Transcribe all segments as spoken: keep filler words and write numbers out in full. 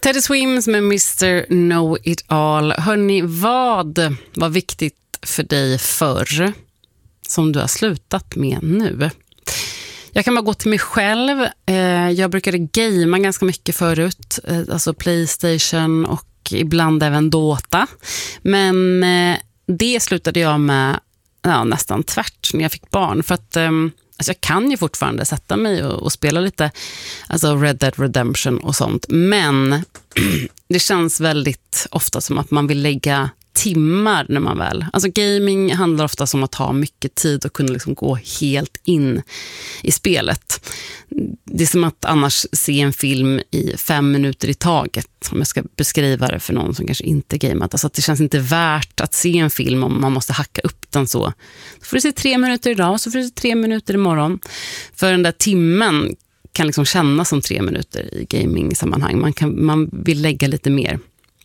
Teddy Swims med mister Know It All. Hörrni, vad var viktigt för dig förr som du har slutat med nu? Jag kan bara gå till mig själv. Jag brukade gamea ganska mycket förut. Alltså PlayStation och ibland även Dota. Men det slutade jag med ja, nästan tvärt när jag fick barn. För att alltså jag kan ju fortfarande sätta mig och, och spela lite alltså Red Dead Redemption och sånt. Men det känns väldigt ofta som att man vill lägga timmar när man väl... Alltså gaming handlar ofta om att ha mycket tid och kunna liksom gå helt in i spelet. Det är som att annars se en film i fem minuter i taget, om jag ska beskriva det för någon som kanske inte gameat. Alltså att det känns inte värt att se en film om man måste hacka upp den så. Så får du se tre minuter idag, så får du se tre minuter imorgon. För den där timmen kan liksom kännas som tre minuter i gaming-sammanhang. Man, kan, man vill lägga lite mer.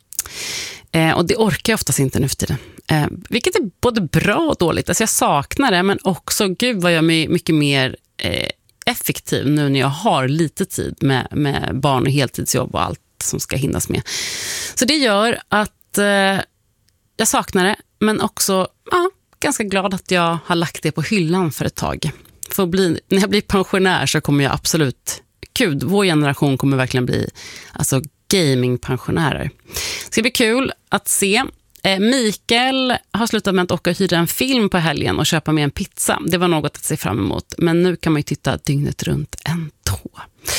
Eh, och det orkar jag oftast inte nu för tiden. Eh, vilket är både bra och dåligt. Alltså jag saknar det, men också, gud vad jag är mycket mer eh, effektiv nu när jag har lite tid med, med barn och heltidsjobb och allt som ska hinnas med. Så det gör att eh, jag saknar det, men också ja, ganska glad att jag har lagt det på hyllan för ett tag. För att bli, när jag blir pensionär så kommer jag absolut, gud, vår generation kommer verkligen bli alltså gamingpensionärer. Det ska bli kul att se. Eh, Mikael har slutat med att åka och hyra en film på helgen och köpa med en pizza. Det var något att se fram emot. Men nu kan man ju titta dygnet runt ändå.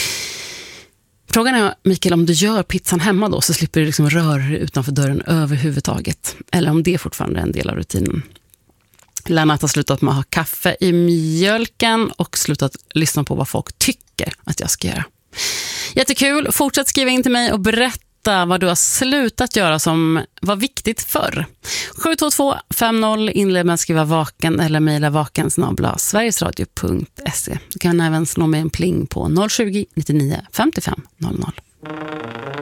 Frågan är, Mikael, om du gör pizzan hemma då så slipper du liksom röra dig utanför dörren överhuvudtaget. Eller om det är fortfarande en del av rutinen. Lennart har slutat med att ha kaffe i mjölken och slutat lyssna på vad folk tycker att jag ska göra. Jättekul. Fortsätt skriva in till mig och berätta vad du har slutat göra som var viktigt förr. sju två två fem noll inled med att skriva vaken eller mejla vaken snabel-a sverigesradio punkt se. Du kan även slå med en pling på noll tjugo nittionio femtiofem noll noll.